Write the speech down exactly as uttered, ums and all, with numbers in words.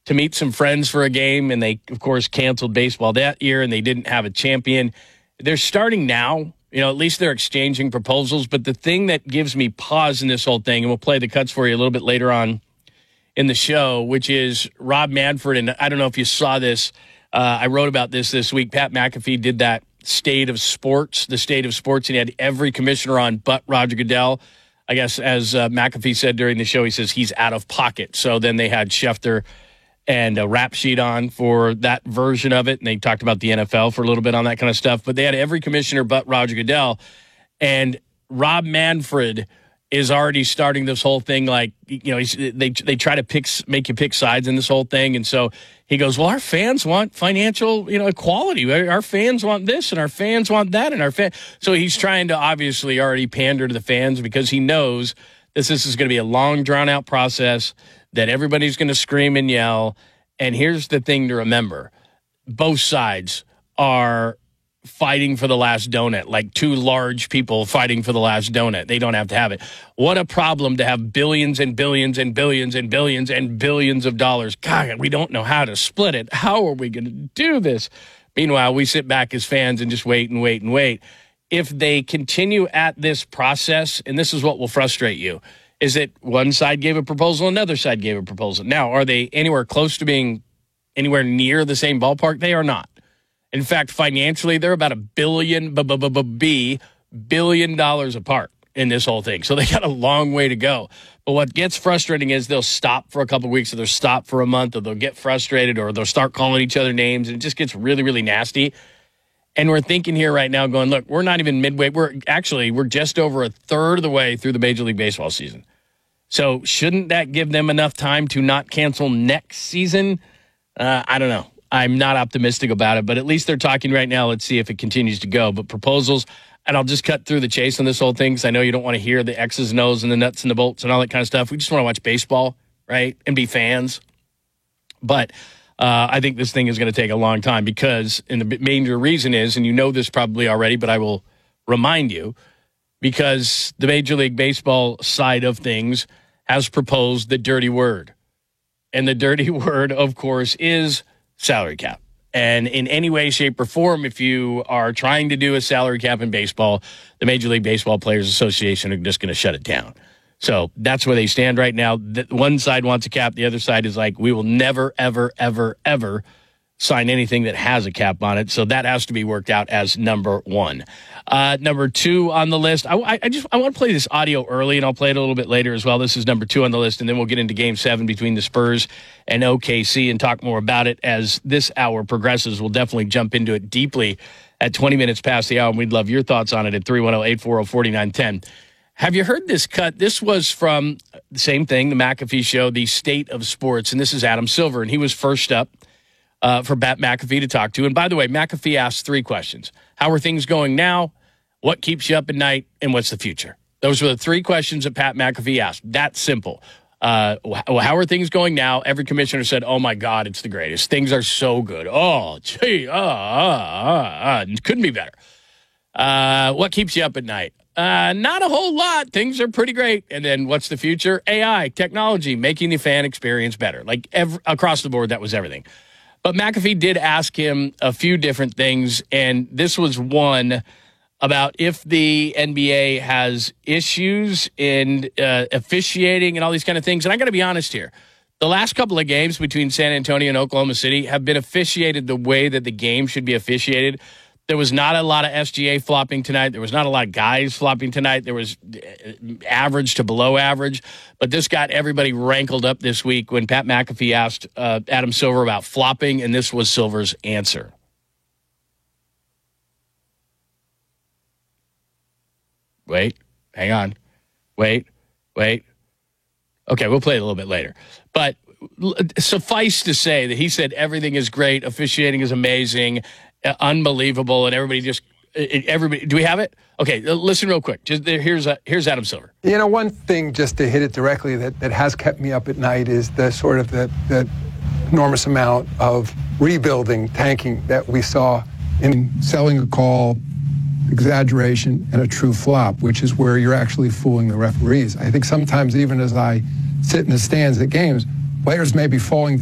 to meet some friends for a game, and they, of course, canceled baseball that year, and they didn't have a champion. They're starting now. You know, at least they're exchanging proposals. But the thing that gives me pause in this whole thing, and we'll play the cuts for you a little bit later on in the show, which is Rob Manfred. And I don't know if you saw this. Uh, I wrote about this this week. Pat McAfee did that state of sports, the state of sports, and he had every commissioner on but Roger Goodell. I guess, as uh, McAfee said during the show, he says he's out of pocket. So then they had Schefter and a rap sheet on for that version of it. And they talked about the N F L for a little bit on that kind of stuff. But they had every commissioner but Roger Goodell. And Rob Manfred is already starting this whole thing like, you know, he's, they they try to pick make you pick sides in this whole thing. And so he goes, well, our fans want financial, you know, equality. Our fans want this and our fans want that. And our fan. So he's trying to obviously already pander to the fans because he knows this, this is going to be a long, drawn-out process, that everybody's going to scream and yell. And here's the thing to remember. Both sides are fighting for the last donut, like two large people fighting for the last donut. They don't have to have it. What a problem to have billions and billions and billions and billions and billions of dollars. God, we don't know how to split it. How are we going to do this? Meanwhile, we sit back as fans and just wait and wait and wait. If they continue at this process, and this is what will frustrate you, is that one side gave a proposal, another side gave a proposal. Now, are they anywhere close to being anywhere near the same ballpark? They are not. In fact, financially, they're about a billion, b-b-b-b, billion dollars apart in this whole thing. So they got a long way to go. But what gets frustrating is they'll stop for a couple of weeks, or they'll stop for a month, or they'll get frustrated, or they'll start calling each other names, and it just gets really, really nasty. And we're thinking here right now going, look, we're not even midway. We're actually, we're just over a third of the way through the Major League Baseball season. So shouldn't that give them enough time to not cancel next season? Uh, I don't know. I'm not optimistic about it, but at least they're talking right now. Let's see if it continues to go. But proposals, and I'll just cut through the chase on this whole thing because I know you don't want to hear the X's and O's and the nuts and the bolts and all that kind of stuff. We just want to watch baseball, right, and be fans. But uh, I think this thing is going to take a long time because, and the major reason is, and you know this probably already, but I will remind you, because the Major League Baseball side of things has proposed the dirty word. And the dirty word, of course, is salary cap. And in any way, shape, or form, if you are trying to do a salary cap in baseball, the Major League Baseball Players Association are just going to shut it down. So that's where they stand right now. One side wants a cap. The other side is like, we will never, ever, ever, ever sign anything that has a cap on it. So that has to be worked out as number one. Uh, number two on the list, I, I just I want to play this audio early, and I'll play it a little bit later as well. This is number two on the list, and then we'll get into Game seven between the Spurs and O K C and talk more about it as this hour progresses. We'll definitely jump into it deeply at twenty minutes past the hour, and we'd love your thoughts on it at three one zero, eight four zero, four nine one zero. Have you heard this cut? This was from the same thing, the McAfee Show, the State of Sports, and this is Adam Silver, and he was first up uh, for Pat McAfee to talk to. And by the way, McAfee asked three questions. How are things going now? What keeps you up at night? And what's the future? Those were the three questions that Pat McAfee asked. That simple. Uh, how are things going now? Every commissioner said, oh, my God, it's the greatest. Things are so good. Oh, gee, ah, ah, ah, couldn't be better. Uh, what keeps you up at night? Uh, not a whole lot. Things are pretty great. And then what's the future? A I, technology, making the fan experience better. Like every, across the board, that was everything. But McAfee did ask him a few different things, and this was one about if the N B A has issues in uh, officiating and all these kind of things. And I got to be honest here. The last couple of games between San Antonio and Oklahoma City have been officiated the way that the game should be officiated. There was not a lot of S G A flopping tonight. There was not a lot of guys flopping tonight. There was average to below average. But this got everybody rankled up this week when Pat McAfee asked uh, Adam Silver about flopping, and this was Silver's answer. Wait, hang on. Wait, wait. Okay, we'll play it a little bit later. But suffice to say that he said everything is great, officiating is amazing, uh, unbelievable, and everybody just everybody. Do we have it? Okay, listen real quick. Just here's uh, here's Adam Silver. You know, one thing just to hit it directly that, that has kept me up at night is the sort of the, the enormous amount of rebuilding, tanking that we saw in selling a call, exaggeration, and a true flop, which is where you're actually fooling the referees. I think sometimes even as I sit in the stands at games, players may be falling